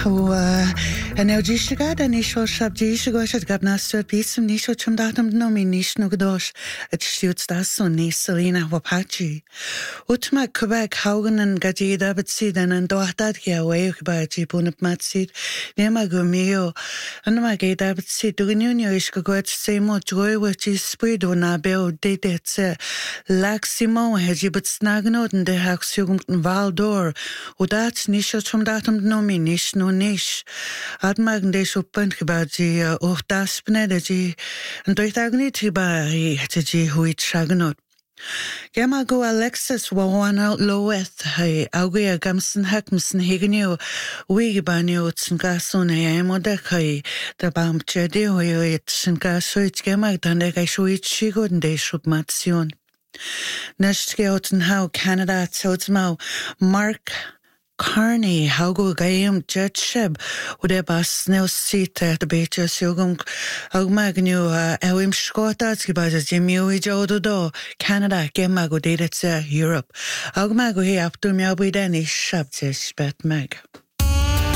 En díisegad a níosol sab díise go se gab náú bísam níosol chumdátam nó mí níos nó godós a siút dasún níos salína wapátí. Útma cubag hagan an gadí dabad síd an dóchtad ge away ba tí búnap mat síd nema go mío an ma gé dabad síd duganúnio is go goid sémo droiwa tí spuidú na beo dédét se lag simó hedí bud snagnóden de hag siúgumt an valdor ó dat níosol chumdátam nó mí níos nó níos. Admag ndéis op punt gebadí och daspne dí an doitagní tíba hetí huit shaganot. Gemma go Alexis wawana loeth hai augi a gamsen hakmsen higanio wigibanio tsin gasun e emode kai da bam chedi hoi tsin gasuit gemma dande gai shuit shigo ndéis op matsion. Nestge oten hau Canada tsotsmau Mark Carney, how go gaim jet ship, would a bus now seat at the beach as yogum magnu awim Scotas gibas Jimmy Jodo, Canada, Gemago did it Europe. Agmago he up to me with any shabs bet meg.